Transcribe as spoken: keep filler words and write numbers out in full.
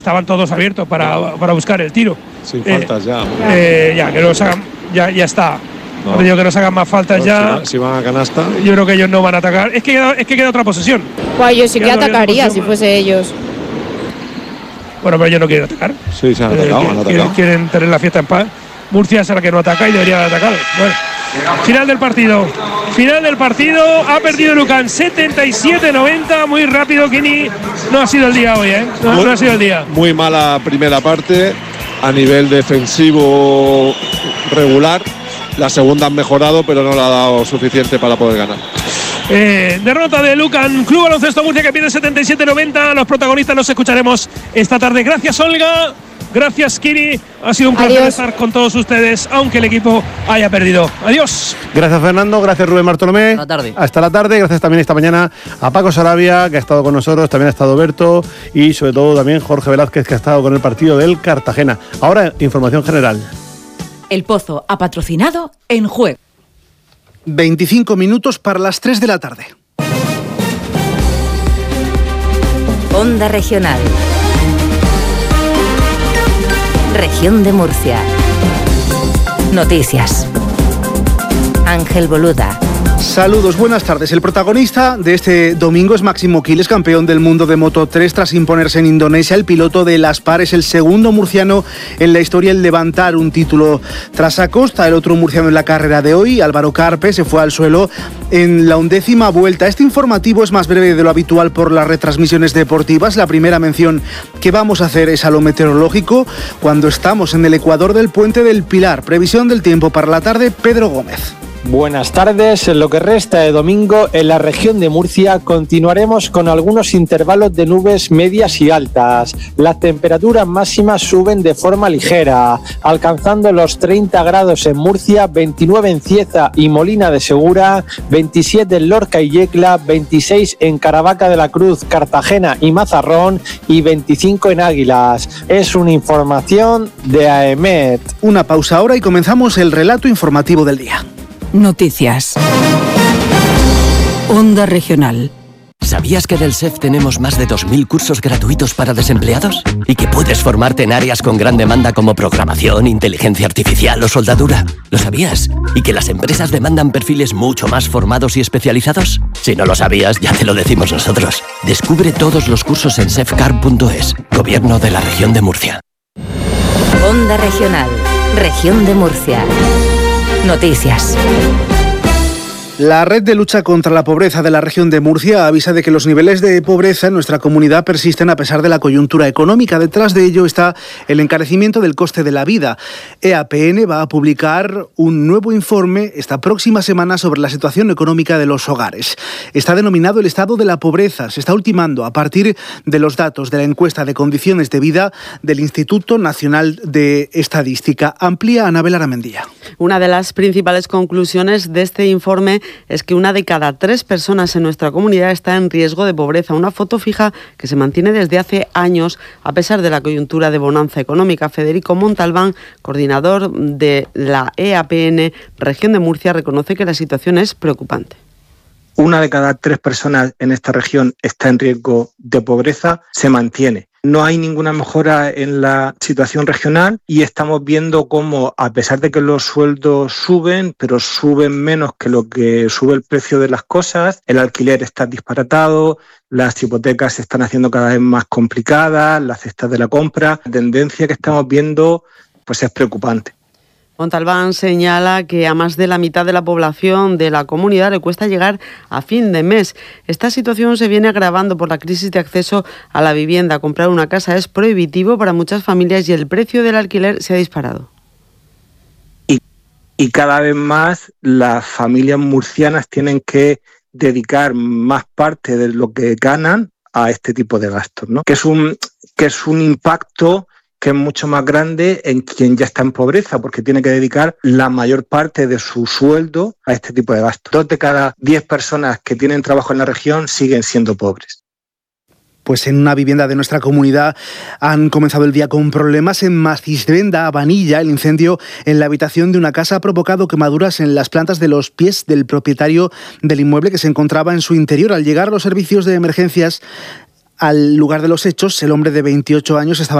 Estaban todos abiertos para, para buscar el tiro. Sin faltas eh, ya. Eh, ya, que nos hagan, ya, ya está. No. Digo que nos hagan más faltas no, ya. Si, si van a canasta. Yo creo que ellos no van a atacar. Es que queda, es que queda otra posesión. Pues yo sí que atacaría si fuese ellos. Bueno, pero ellos no quieren atacar. Sí, se han atacado, eh, han atacado. Quieren, quieren tener la fiesta en paz. Murcia es la que no ataca y debería haber atacado. Bueno, final del partido. Final del partido. Ha perdido Lucan setenta y siete noventa. Muy rápido, Kini. No ha sido el día hoy, ¿eh? No, muy, no ha sido el día. Muy mala primera parte. A nivel defensivo regular. La segunda han mejorado, pero no le ha dado suficiente para poder ganar. Eh, derrota de Lucan, Club Baloncesto Murcia, que pierde setenta y siete noventa. Los protagonistas los escucharemos esta tarde. Gracias, Olga. Gracias, Kini. Ha sido un placer Adiós. estar con todos ustedes, aunque el equipo haya perdido. Adiós. Gracias, Fernando. Gracias, Rubén Bartolomé. Hasta la tarde. Hasta la tarde. Gracias también esta mañana a Paco Sarabia, que ha estado con nosotros. También ha estado Berto. Y sobre todo también Jorge Velázquez, que ha estado con el partido del Cartagena. Ahora, información general. El Pozo ha patrocinado En Juego. veinticinco minutos para las tres de la tarde. Onda Regional. Región de Murcia. Noticias. Ángel Boluda. Saludos, buenas tardes. El protagonista de este domingo es Máximo Quiles, campeón del mundo de Moto tres tras imponerse en Indonesia. El piloto de Las Par es el segundo murciano en la historia en levantar un título. Tras Acosta, el otro murciano en la carrera de hoy, Álvaro Carpe, se fue al suelo en la undécima vuelta. Este informativo es más breve de lo habitual por las retransmisiones deportivas. La primera mención que vamos a hacer es a lo meteorológico, cuando estamos en el ecuador del Puente del Pilar. Previsión del tiempo para la tarde, Pedro Gómez. Buenas tardes. En lo que resta de domingo, en la región de Murcia continuaremos con algunos intervalos de nubes medias y altas. Las temperaturas máximas suben de forma ligera, alcanzando los treinta grados en Murcia, veintinueve en Cieza y Molina de Segura, veintisiete en Lorca y Yecla, veintiséis en Caravaca de la Cruz, Cartagena y Mazarrón y veinticinco en Águilas. Es una información de A E M E T. Una pausa ahora y comenzamos el relato informativo del día. Noticias. Onda Regional. ¿Sabías que en el S E F tenemos más de dos mil cursos gratuitos para desempleados? Y que puedes formarte en áreas con gran demanda como programación, inteligencia artificial o soldadura. ¿Lo sabías? ¿Y que las empresas demandan perfiles mucho más formados y especializados? Si no lo sabías, ya te lo decimos nosotros. Descubre todos los cursos en sefcar punto es. Gobierno de la Región de Murcia. Onda Regional. Región de Murcia. Noticias. La Red de Lucha contra la Pobreza de la Región de Murcia avisa de que los niveles de pobreza en nuestra comunidad persisten a pesar de la coyuntura económica. Detrás de ello está el encarecimiento del coste de la vida. E A P N va a publicar un nuevo informe esta próxima semana sobre la situación económica de los hogares. Está denominado el estado de la pobreza. Se está ultimando a partir de los datos de la encuesta de condiciones de vida del Instituto Nacional de Estadística. Amplía Anabel Aramendía. Una de las principales conclusiones de este informe es que una de cada tres personas en nuestra comunidad está en riesgo de pobreza, una foto fija que se mantiene desde hace años a pesar de la coyuntura de bonanza económica. Federico Montalbán, coordinador de la E A P N Región de Murcia, reconoce que la situación es preocupante. Una de cada tres personas en esta región está en riesgo de pobreza, se mantiene. No hay ninguna mejora en la situación regional y estamos viendo cómo, a pesar de que los sueldos suben, pero suben menos que lo que sube el precio de las cosas, el alquiler está disparatado, las hipotecas se están haciendo cada vez más complicadas, las cestas de la compra. La tendencia que estamos viendo pues es preocupante. Montalbán señala que a más de la mitad de la población de la comunidad le cuesta llegar a fin de mes. Esta situación se viene agravando por la crisis de acceso a la vivienda. Comprar una casa es prohibitivo para muchas familias y el precio del alquiler se ha disparado. Y, y cada vez más las familias murcianas tienen que dedicar más parte de lo que ganan a este tipo de gastos, ¿no? Que es un, que es un impacto que es mucho más grande en quien ya está en pobreza, porque tiene que dedicar la mayor parte de su sueldo a este tipo de gastos. Dos de cada diez personas que tienen trabajo en la región siguen siendo pobres. Pues en una vivienda de nuestra comunidad han comenzado el día con problemas. En Macisvenda, Vanilla, el incendio en la habitación de una casa ha provocado quemaduras en las plantas de los pies del propietario del inmueble que se encontraba en su interior. Al llegar los servicios de emergencias al lugar de los hechos. El hombre de veintiocho años estaba